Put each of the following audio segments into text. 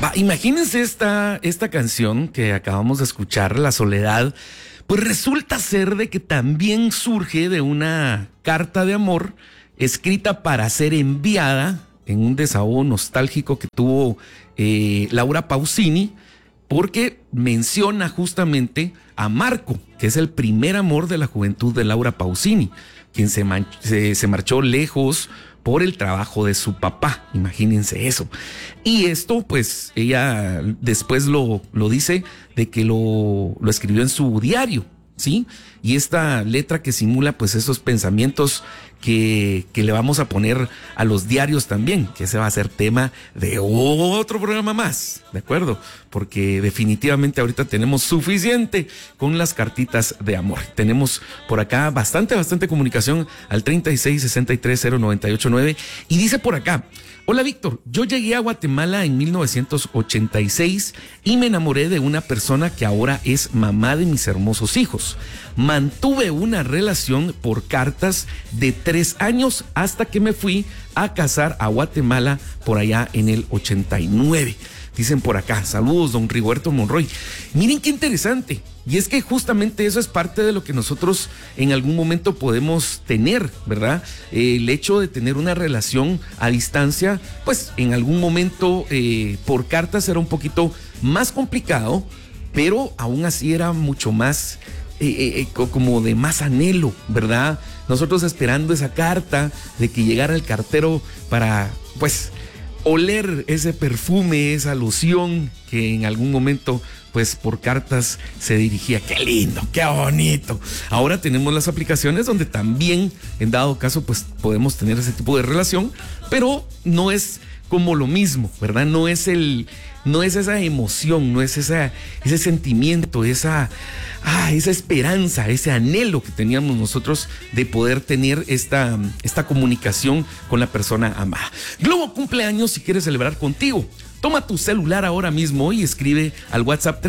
Imagínense esta canción que acabamos de escuchar, La Soledad, pues resulta ser de que también surge de una carta de amor escrita para ser enviada en un desahogo nostálgico que tuvo Laura Pausini, porque menciona justamente a Marco, que es el primer amor de la juventud de Laura Pausini, quien se marchó lejos por el trabajo de su papá. Imagínense eso. Y esto, pues, ella después lo dice de que lo escribió en su diario, ¿sí? Y esta letra que simula, pues, esos pensamientos que le vamos a poner a los diarios también, que ese va a ser tema de otro programa más, ¿de acuerdo? Porque definitivamente ahorita tenemos suficiente con las cartitas de amor. Tenemos por acá bastante comunicación al 36630989 y dice por acá: hola Víctor, yo llegué a Guatemala en 1986 y me enamoré de una persona que ahora es mamá de mis hermosos hijos. Mantuve una relación por cartas de 3 años hasta que me fui a casar a Guatemala por allá en el 89. Dicen por acá, saludos don Rigoberto Monroy. Miren qué interesante. Y es que justamente eso es parte de lo que nosotros en algún momento podemos tener, ¿verdad? El hecho de tener una relación a distancia, pues en algún momento por cartas era un poquito más complicado, pero aún así era mucho más como de más anhelo, ¿verdad? Nosotros esperando esa carta de que llegara el cartero para, pues, oler ese perfume, esa loción que en algún momento, pues por cartas se dirigía. ¡Qué lindo! ¡Qué bonito! Ahora tenemos las aplicaciones donde también, en dado caso, pues podemos tener ese tipo de relación, pero no es como lo mismo, ¿verdad? No es esa emoción, no es ese sentimiento, esa esperanza, ese anhelo que teníamos nosotros de poder tener esta comunicación con la persona amada. Globo cumpleaños si quieres celebrar contigo. Toma tu celular ahora mismo y escribe al WhatsApp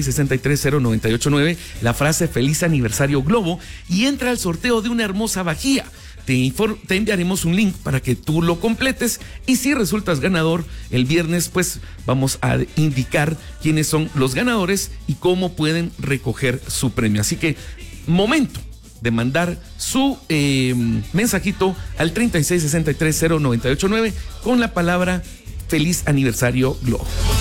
36630989 la frase feliz aniversario Globo y entra al sorteo de una hermosa vajilla. Te enviaremos un link para que tú lo completes y si resultas ganador el viernes, pues vamos a indicar quiénes son los ganadores y cómo pueden recoger su premio. Así que momento de mandar su mensajito al 36630989 con la palabra feliz aniversario Globo.